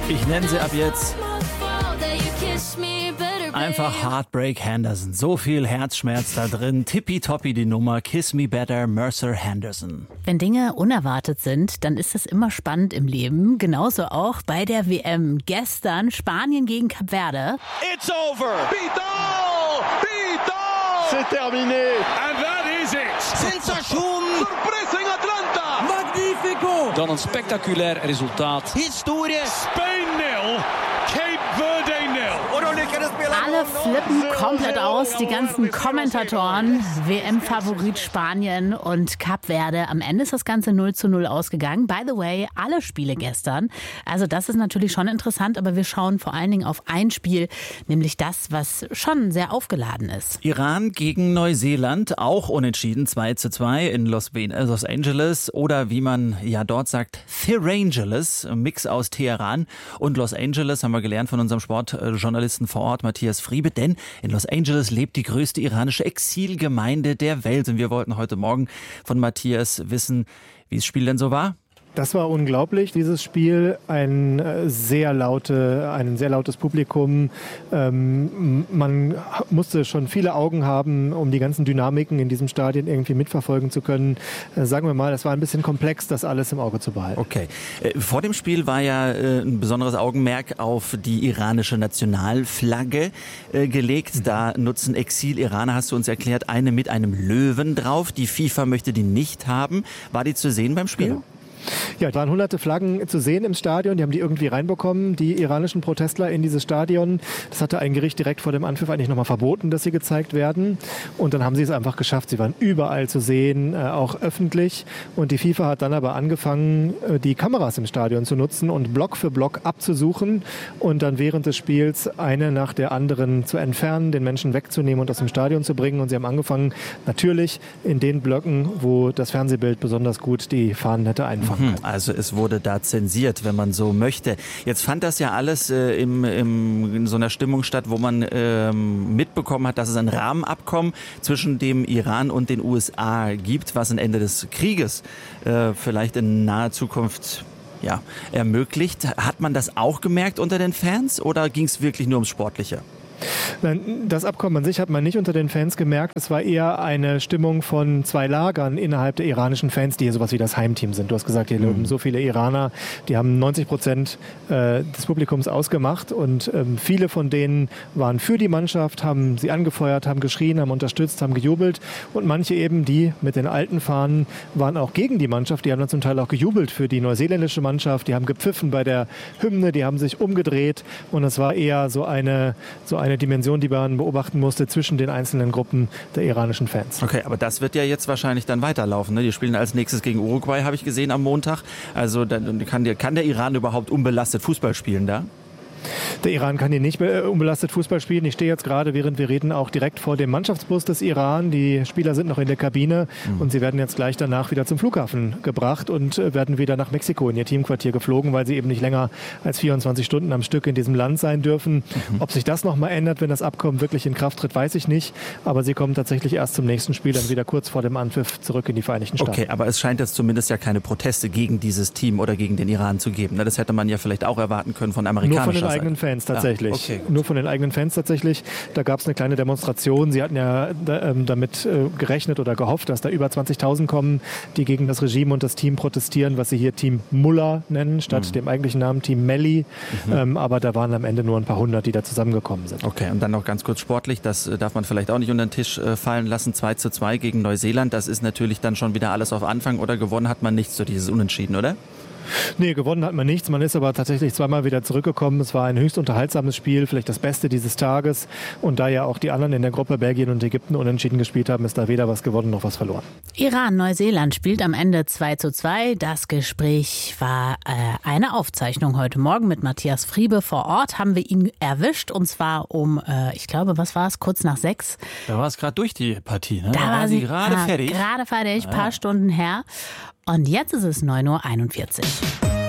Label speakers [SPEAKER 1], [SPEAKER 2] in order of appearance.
[SPEAKER 1] Ich nenne sie ab jetzt einfach Heartbreak Henderson. So viel Herzschmerz da drin. Tippitoppi die Nummer. Kiss Me Better, Mercer Henderson.
[SPEAKER 2] Wenn Dinge unerwartet sind, dann ist das immer spannend im Leben. Genauso auch bei der WM. Gestern Spanien gegen Kap Verde.
[SPEAKER 3] It's over. Vidal! Vidal!
[SPEAKER 4] C'est terminé.
[SPEAKER 3] And that is it.
[SPEAKER 4] Sensation.
[SPEAKER 3] Surprise in Atlanta.
[SPEAKER 4] Magnifico.
[SPEAKER 5] Dan een spectaculair resultaat.
[SPEAKER 4] Historie.
[SPEAKER 3] Spain 0, Cape Verde 0.
[SPEAKER 2] Alle flippen komplett aus, die ganzen Kommentatoren. WM-Favorit Spanien und Kap Verde. Am Ende ist das Ganze 0:0 ausgegangen. By the way, alle Spiele gestern. Also das ist natürlich schon interessant, aber wir schauen vor allen Dingen auf ein Spiel, nämlich das, was schon sehr aufgeladen ist.
[SPEAKER 1] Iran gegen Neuseeland, auch unentschieden, 2:2 in Los Angeles oder wie man ja dort sagt, Therangeles, Mix aus Teheran und Los Angeles, haben wir gelernt von unserem Sportjournalisten vor Ort, Matthias Friebe, denn in Los Angeles lebt die größte iranische Exilgemeinde der Welt und wir wollten heute Morgen von Matthias wissen, wie das Spiel denn so war.
[SPEAKER 6] Das war unglaublich, dieses Spiel. Ein sehr lautes Publikum. Man musste schon viele Augen haben, um die ganzen Dynamiken in diesem Stadion irgendwie mitverfolgen zu können. Sagen wir mal, es war ein bisschen komplex, das alles im Auge zu behalten.
[SPEAKER 1] Okay. Vor dem Spiel war ja ein besonderes Augenmerk auf die iranische Nationalflagge gelegt. Da nutzen Exil-Iraner, hast du uns erklärt, eine mit einem Löwen drauf. Die FIFA möchte die nicht haben. War die zu sehen beim Spiel?
[SPEAKER 6] Genau. Ja, es waren hunderte Flaggen zu sehen im Stadion. Die haben die irgendwie reinbekommen, die iranischen Protestler in dieses Stadion. Das hatte ein Gericht direkt vor dem Anpfiff eigentlich nochmal verboten, dass sie gezeigt werden. Und dann haben sie es einfach geschafft. Sie waren überall zu sehen, auch öffentlich. Und die FIFA hat dann aber angefangen, die Kameras im Stadion zu nutzen und Block für Block abzusuchen und dann während des Spiels eine nach der anderen zu entfernen, den Menschen wegzunehmen und aus dem Stadion zu bringen. Und sie haben angefangen, natürlich in den Blöcken, wo das Fernsehbild besonders gut die Fahnen hätte einfangen.
[SPEAKER 1] Also es wurde da zensiert, wenn man so möchte. Jetzt fand das ja alles in so einer Stimmung statt, wo man mitbekommen hat, dass es ein Rahmenabkommen zwischen dem Iran und den USA gibt, was ein Ende des Krieges vielleicht in naher Zukunft ermöglicht. Hat man das auch gemerkt unter den Fans oder ging es wirklich nur ums Sportliche?
[SPEAKER 6] Nein, das Abkommen an sich hat man nicht unter den Fans gemerkt. Es war eher eine Stimmung von zwei Lagern innerhalb der iranischen Fans, die hier sowas wie das Heimteam sind. Du hast gesagt, hier leben so viele Iraner, die haben 90% des Publikums ausgemacht und viele von denen waren für die Mannschaft, haben sie angefeuert, haben geschrien, haben unterstützt, haben gejubelt und manche eben, die mit den alten Fahnen, waren auch gegen die Mannschaft. Die haben dann zum Teil auch gejubelt für die neuseeländische Mannschaft, die haben gepfiffen bei der Hymne, die haben sich umgedreht und es war eher so eine Dimension, die man beobachten musste zwischen den einzelnen Gruppen der iranischen Fans.
[SPEAKER 1] Okay, aber das wird ja jetzt wahrscheinlich dann weiterlaufen, ne? Die spielen als nächstes gegen Uruguay, habe ich gesehen, am Montag. Also dann kann der Iran überhaupt unbelastet Fußball spielen da?
[SPEAKER 6] Der Iran kann hier nicht unbelastet Fußball spielen. Ich stehe jetzt gerade, während wir reden, auch direkt vor dem Mannschaftsbus des Iran. Die Spieler sind noch in der Kabine und sie werden jetzt gleich danach wieder zum Flughafen gebracht und werden wieder nach Mexiko in ihr Teamquartier geflogen, weil sie eben nicht länger als 24 Stunden am Stück in diesem Land sein dürfen. Ob sich das nochmal ändert, wenn das Abkommen wirklich in Kraft tritt, weiß ich nicht. Aber sie kommen tatsächlich erst zum nächsten Spiel, dann wieder kurz vor dem Anpfiff zurück in die Vereinigten Staaten.
[SPEAKER 1] Okay, aber es scheint jetzt zumindest ja keine Proteste gegen dieses Team oder gegen den Iran zu geben. Das hätte man ja vielleicht auch erwarten können von amerikanischer Seite.
[SPEAKER 6] Nur von den eigenen Fans tatsächlich.
[SPEAKER 1] Okay,
[SPEAKER 6] nur von den eigenen Fans tatsächlich. Da gab es eine kleine Demonstration. Sie hatten ja damit gerechnet oder gehofft, dass da über 20.000 kommen, die gegen das Regime und das Team protestieren, was sie hier Team Mullah nennen, statt dem eigentlichen Namen Team Melli. Aber da waren am Ende nur ein paar hundert, die da zusammengekommen sind.
[SPEAKER 1] Okay, und dann noch ganz kurz sportlich. Das darf man vielleicht auch nicht unter den Tisch fallen lassen. 2:2 gegen Neuseeland. Das ist natürlich dann schon wieder alles auf Anfang. Oder gewonnen hat man nichts, so dieses Unentschieden, oder?
[SPEAKER 6] Nee, gewonnen hat man nichts. Man ist aber tatsächlich zweimal wieder zurückgekommen. Es war ein höchst unterhaltsames Spiel, vielleicht das Beste dieses Tages. Und da ja auch die anderen in der Gruppe Belgien und Ägypten unentschieden gespielt haben, ist da weder was gewonnen noch was verloren.
[SPEAKER 2] Iran-Neuseeland spielt am Ende 2:2. Das Gespräch war eine Aufzeichnung heute Morgen mit Matthias Friebe. Vor Ort haben wir ihn erwischt und zwar um, ich glaube, was war es, kurz nach 6.
[SPEAKER 1] Da war es gerade durch die Partie, ne?
[SPEAKER 2] Da war sie
[SPEAKER 1] gerade fertig.
[SPEAKER 2] Gerade fertig, ein paar Stunden her. Und jetzt ist es 9:41 Uhr.